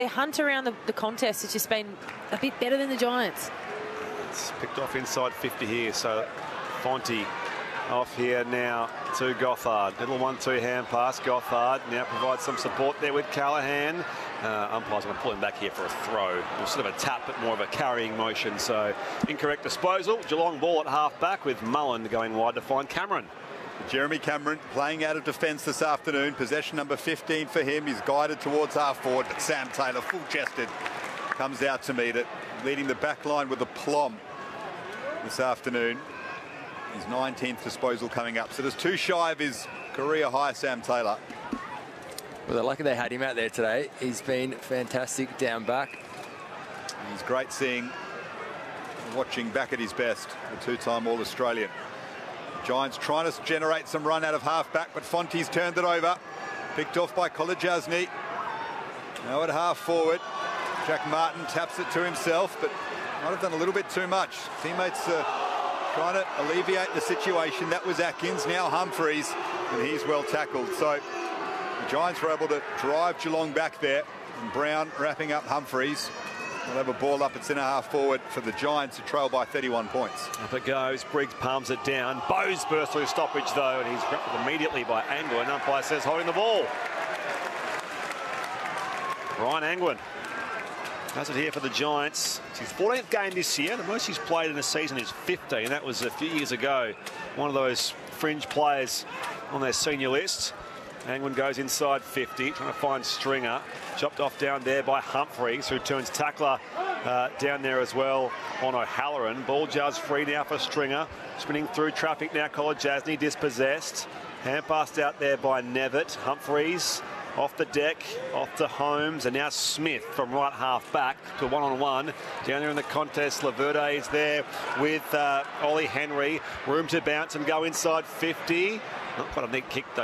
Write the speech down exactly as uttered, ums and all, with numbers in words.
Their hunt around the, the contest has just been a bit better than the Giants. It's picked off inside fifty here, so Fonte off here now to Gothard. Little one two hand pass. Gothard now provides some support there with Callaghan. Uh, umpire's going to pull him back here for a throw. Well, sort of a tap, but more of a carrying motion. So incorrect disposal. Geelong ball at half back with Mullen going wide to find Cameron. Jeremy Cameron playing out of defence this afternoon. Possession number fifteen for him. He's guided towards half forward, but Sam Taylor, full-chested, comes out to meet it, leading the back line with aplomb this afternoon. His nineteenth disposal coming up. So there's two shy of his career high, Sam Taylor. Well, they're lucky they had him out there today. He's been fantastic down back. He's great seeing, watching back at his best, a two-time All-Australian. Giants trying to generate some run out of half-back, but Fonte's turned it over. Picked off by Kolodjasny. Now at half-forward. Jack Martin taps it to himself, but might have done a little bit too much. Teammates uh, trying to alleviate the situation. That was Atkins, now Humphreys, and he's well tackled. So the Giants were able to drive Geelong back there, and Brown wrapping up Humphreys. We'll have a ball up at centre half forward for the Giants to trail by thirty-one points. Up it goes. Briggs palms it down. Bowes burst through stoppage though, and he's grappled immediately by Angwin. Umpire says holding the ball. Ryan Angwin has it here for the Giants. It's his fourteenth game this year. The most he's played in a season is fifteen. That was a few years ago. One of those fringe players on their senior list. Angwin goes inside fifty, trying to find Stringer. Chopped off down there by Humphreys, who turns tackler uh, down there as well on O'Halloran. Ball just free now for Stringer. Spinning through traffic now, Kolodjasny dispossessed. Hand passed out there by Nevitt. Humphreys off the deck, off to Holmes, and now Smith from right half back to one-on-one. Down there in the contest, Laverde is there with uh, Ollie Henry. Room to bounce and go inside fifty. Not quite a neat kick though.